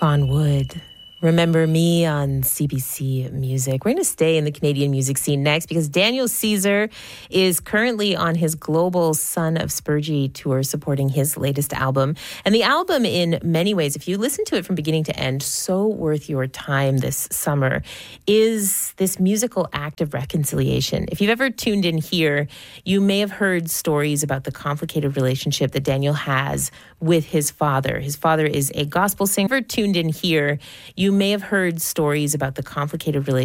Fawn Wood. Remember Me on CBC Music. We're going to stay in the Canadian music scene next because Daniel Caesar is currently on his global Son of Spurgey tour supporting his latest album. And the album, in many ways, if you listen to it from beginning to end, so worth your time this summer, is this musical act of reconciliation. If you've ever tuned in here, you may have heard stories about the complicated relationship that Daniel has with his father. His father is a gospel singer. If you've ever tuned in here, you may have heard stories about the complicated relationship